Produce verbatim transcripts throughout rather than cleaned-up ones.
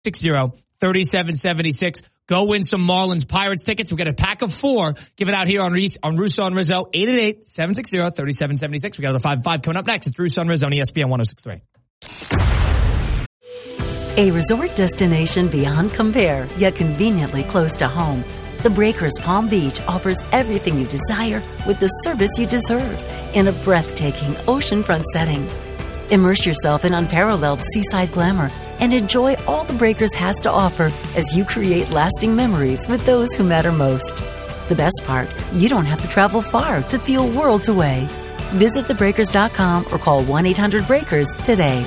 six zero, three seven seven six. Go win some Marlins Pirates tickets. We'll get a pack of four. Give it out here on, Reese, on Russo and Rizzo. eight eight eight, seven six zero, three seven seven six. We got the five five coming up next. It's Russo and Rizzo on E S P N one oh six point three. A resort destination beyond compare, yet conveniently close to home. The Breakers Palm Beach offers everything you desire with the service you deserve in a breathtaking oceanfront setting. Immerse yourself in unparalleled seaside glamour and enjoy all the Breakers has to offer as you create lasting memories with those who matter most. The best part, you don't have to travel far to feel worlds away. Visit the breakers dot com or call one eight hundred breakers today.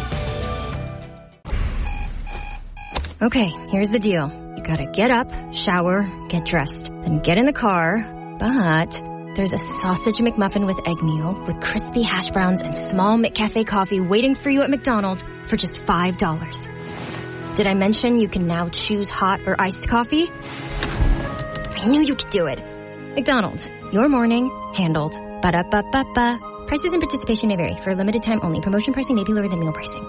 Okay, here's the deal. You gotta get up, shower, get dressed, then get in the car, but there's a sausage McMuffin with egg meal with crispy hash browns and small McCafe coffee waiting for you at McDonald's for just five dollars. Did I mention you can now choose hot or iced coffee? I knew you could do it. McDonald's, your morning handled. Ba-da-ba-ba-ba. Prices and participation may vary. For a limited time only. Promotion pricing may be lower than meal pricing.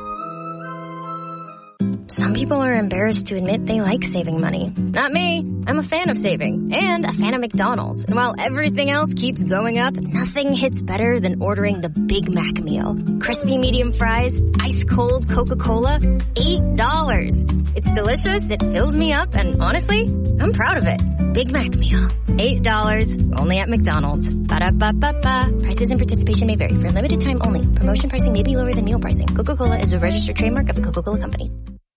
Some people are embarrassed to admit they like saving money. Not me. I'm a fan of saving and a fan of McDonald's. And while everything else keeps going up, nothing hits better than ordering the Big Mac meal. Crispy medium fries, ice cold Coca-Cola, eight dollars. It's delicious, it fills me up, and honestly, I'm proud of it. Big Mac meal, eight dollars, only at McDonald's. Ba-da-ba-ba-ba. Prices and participation may vary. For a limited time only. Promotion pricing may be lower than meal pricing. Coca-Cola is a registered trademark of the Coca-Cola Company.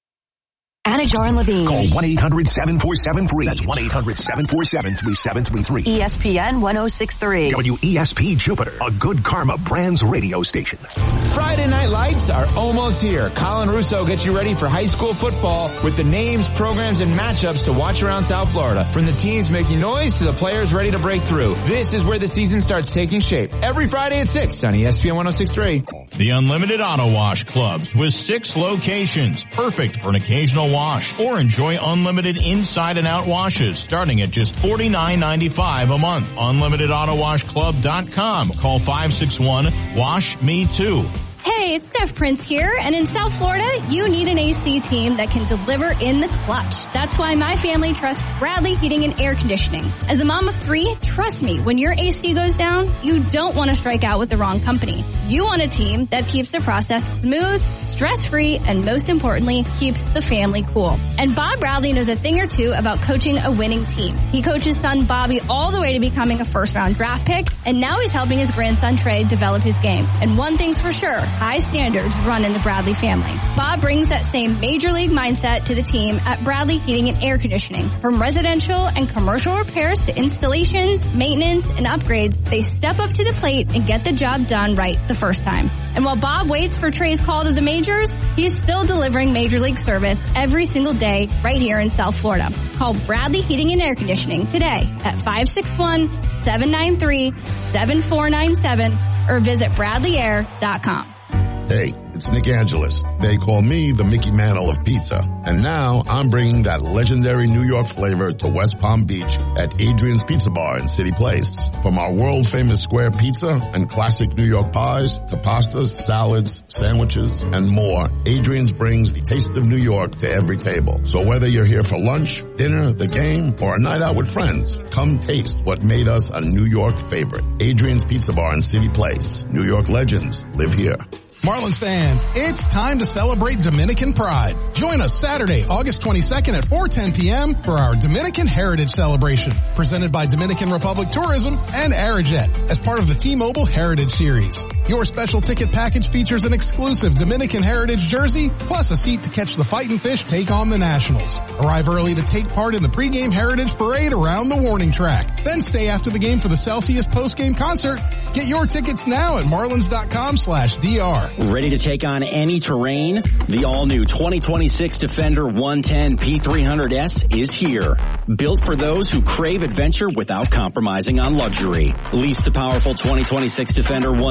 Anajar and Levine. Call one eight hundred seven four seven free. That's one eight hundred seven four seven three seven three three. E S P N one oh six point three. W E S P Jupiter, a Good Karma Brands radio station. Friday Night Lights are almost here. Colin Russo gets you ready for high school football with the names, programs, and matchups to watch around South Florida. From the teams making noise to the players ready to break through. This is where the season starts taking shape. Every Friday at six on E S P N one oh six point three. The Unlimited Auto Wash Clubs with six locations. Perfect for an occasional wash. Or enjoy unlimited inside and out washes starting at just forty-nine ninety-five a month. unlimited auto wash club dot com. Call five six one, wash me too. Hey, it's Steph Prince here, and in South Florida, you need an A C team that can deliver in the clutch. That's why my family trusts Bradley Heating and Air Conditioning. As a mom of three, trust me, when your A C goes down, you don't want to strike out with the wrong company. You want a team that keeps the process smooth, stress-free, and most importantly, keeps the family cool. And Bob Bradley knows a thing or two about coaching a winning team. He coached his son Bobby all the way to becoming a first-round draft pick, and now he's helping his grandson Trey develop his game. And one thing's for sure, high standards run in the Bradley family. Bob brings that same major league mindset to the team at Bradley Heating and Air Conditioning. From residential and commercial repairs to installations, maintenance, and upgrades, they step up to the plate and get the job done right the first time. And while Bob waits for Trey's call to the majors, he's still delivering major league service every single day right here in South Florida. Call Bradley Heating and Air Conditioning today at five six one, seven nine three, seven four nine seven or visit bradley air dot com. Hey, it's Nick Angelis. They call me the Mickey Mantle of pizza. And now I'm bringing that legendary New York flavor to West Palm Beach at Adrian's Pizza Bar in City Place. From our world-famous square pizza and classic New York pies to pastas, salads, sandwiches, and more, Adrian's brings the taste of New York to every table. So whether you're here for lunch, dinner, the game, or a night out with friends, come taste what made us a New York favorite. Adrian's Pizza Bar in City Place. New York legends live here. Marlins fans, it's time to celebrate Dominican Pride. Join us Saturday, August twenty-second at four ten p.m. for our Dominican Heritage Celebration, presented by Dominican Republic Tourism and Aerojet as part of the T-Mobile Heritage Series. Your special ticket package features an exclusive Dominican Heritage jersey, plus a seat to catch the Fightin' Fish take on the Nationals. Arrive early to take part in the pregame Heritage Parade around the warning track. Then stay after the game for the Celsius postgame concert. Get your tickets now at marlins.com slash DR. Ready to take on any terrain? The all-new twenty twenty-six Defender one ten P three hundred S is here. Built for those who crave adventure without compromising on luxury. Lease the powerful twenty twenty-six Defender one ten P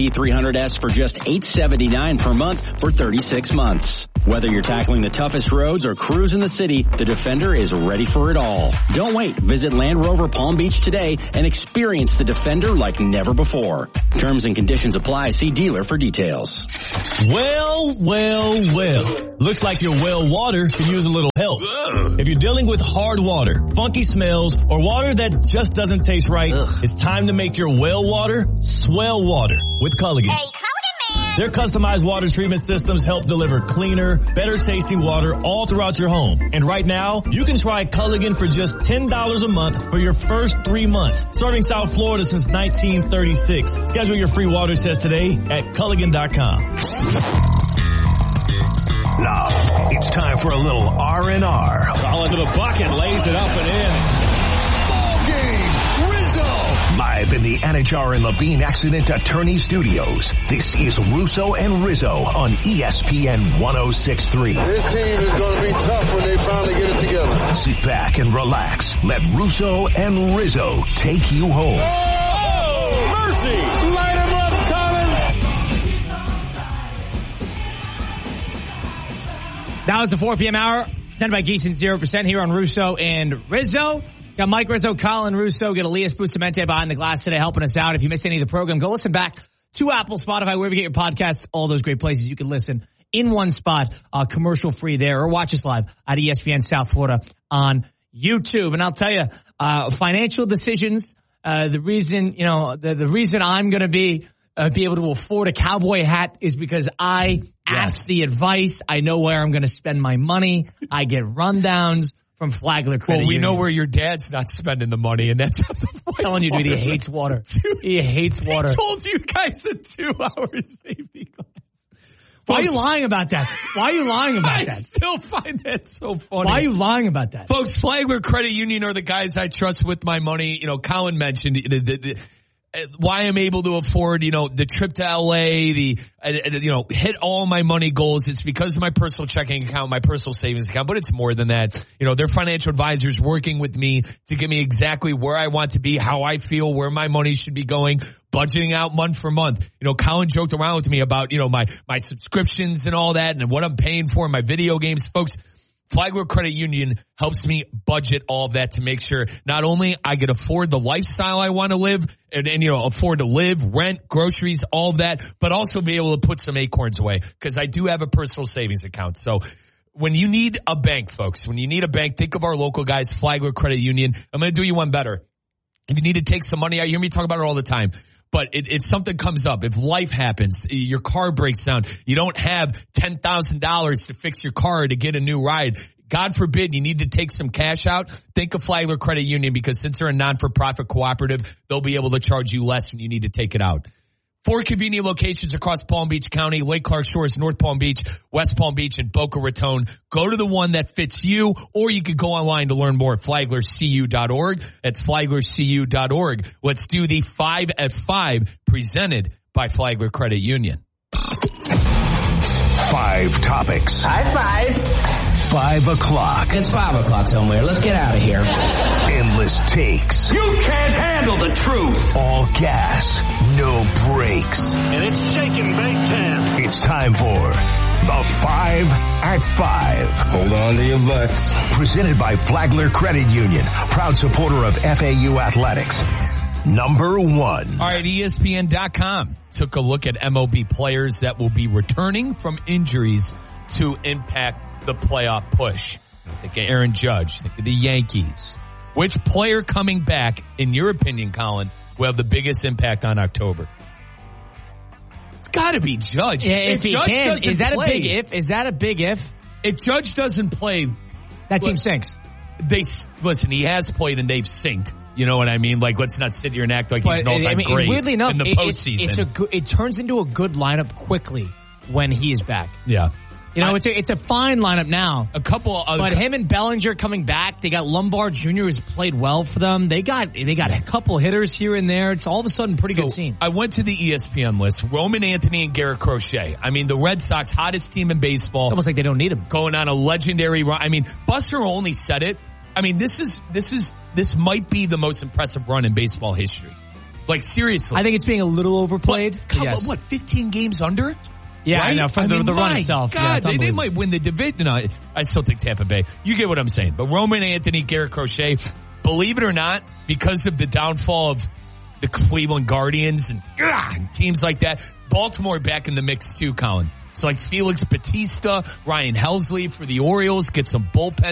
P three hundred S for just eight seventy-nine per month for thirty-six months. Whether you're tackling the toughest roads or cruising the city, the Defender is ready for it all. Don't wait. Visit Land Rover Palm Beach today and experience the Defender like never before. Terms and conditions apply. See dealer for details. Well, well, well. Looks like your well water could use a little help. Ugh. If you're dealing with hard water, funky smells, or water that just doesn't taste right, Ugh. it's time to make your well water swell water with Culligan. Hey, Culligan, man! Their customized water treatment systems help deliver cleaner, better tasting water all throughout your home. And right now, you can try Culligan for just ten dollars a month for your first three months. Serving South Florida since nineteen thirty-six. Schedule your free water test today at Culligan dot com. Now, it's time for a little R and R. All into the bucket, lays it up and in. Ball game, Rizzo! Live in the Anajar and Levine Accident Attorney Studios, this is Russo and Rizzo on E S P N one oh six point three. This team is going to be tough when they finally get it together. Sit back and relax. Let Russo and Rizzo take you home. Oh, mercy! Light him up, That was the four p.m. hour, sent by Geeson zero percent here on Russo and Rizzo. Got Mike Rizzo, Colin Russo, got Elias Bustamante behind the glass today helping us out. If you missed any of the program, go listen back to Apple, Spotify, wherever you get your podcasts, all those great places you can listen in one spot, uh, commercial free there, or watch us live at E S P N South Florida on YouTube. And I'll tell you, uh, financial decisions, uh, the reason, you know, the, the reason I'm going to be Uh, be able to afford a cowboy hat is because I ask the advice. I know where I'm going to spend my money. I get rundowns from Flagler Credit Well, we Union. know where your dad's not spending the money, and that's the I'm telling you, dude, he hates water. He hates water. He told you guys a two-hour safety class. Why are you lying about that? Why are you lying about I that? I still find that so funny. Why are you lying about that? Folks, Flagler Credit Union are the guys I trust with my money. You know, Colin mentioned the, the, the why I'm able to afford, you know, the trip to L A, the, uh, you know, hit all my money goals. It's because of my personal checking account, my personal savings account, but it's more than that. You know, they're financial advisors working with me to give me exactly where I want to be, how I feel, where my money should be going, budgeting out month for month. You know, Colin joked around with me about, you know, my, my subscriptions and all that and what I'm paying for, my video games. Folks, Flagler Credit Union helps me budget all of that to make sure not only I can afford the lifestyle I want to live and, and, you know, afford to live, rent, groceries, all of that, but also be able to put some acorns away because I do have a personal savings account. So when you need a bank, folks, when you need a bank, think of our local guys, Flagler Credit Union. I'm going to do you one better. If you need to take some money out, you hear me talk about it all the time. But it, if something comes up, if life happens, your car breaks down, you don't have ten thousand dollars to fix your car to get a new ride. God forbid you need to take some cash out. Think of Flagler Credit Union because since they're a non-for-profit cooperative, they'll be able to charge you less when you need to take it out. Four convenient locations across Palm Beach County, Lake Clark Shores, North Palm Beach, West Palm Beach, and Boca Raton. Go to the one that fits you, or you could go online to learn more at flagler c u dot org. That's flagler c u dot org. Let's do the five at five presented by Flagler Credit Union. Five topics. High five. Five o'clock. It's five o'clock somewhere. Let's get out of here. Endless takes. You can't handle the truth. All gas, no brakes. And it's shaking Big Ten. It's time for the Five at Five. Hold on to your butts. Presented by Flagler Credit Union, proud supporter of F A U athletics. Number one. All right, E S P N dot com took a look at M L B players that will be returning from injuries to impact the playoff push. Think of Aaron Judge. Think of the Yankees. Which player coming back, in your opinion, Colin, will have the biggest impact on October? It's got to be Judge. Yeah, if, if he Judge can, is that play, a big if? Is that a big if? If Judge doesn't play, that team sinks. They listen. He has played and they've sinked. You know what I mean? Like, let's not sit here and act like but, he's an all-time I mean, great weirdly enough, in the it, postseason. It's, it's a good, it turns into a good lineup quickly when he is back. Yeah. You know, I, it's a, it's a fine lineup now. A couple, uh, but him and Bellinger coming back. They got Lombard Junior who's played well for them. They got they got a couple hitters here and there. It's all of a sudden a pretty so good scene. I went to the E S P N list. Roman Anthony and Garrett Crochet. I mean, the Red Sox hottest team in baseball. It's almost like they don't need him. Going on a legendary run. I mean, Buster only said it. I mean, this is this is this might be the most impressive run in baseball history. Like, seriously. I think it's being a little overplayed. What, come, yes. what fifteen games under? Yeah, right? I know. From I the, mean, the run my itself. God, yeah, they, they might win the division. No, I still think Tampa Bay. You get what I'm saying. But Roman Anthony, Garrett Crochet, believe it or not, because of the downfall of the Cleveland Guardians and, ugh, and teams like that, Baltimore back in the mix too, Colin. So like Felix Batista, Ryan Helsley for the Orioles, get some bullpen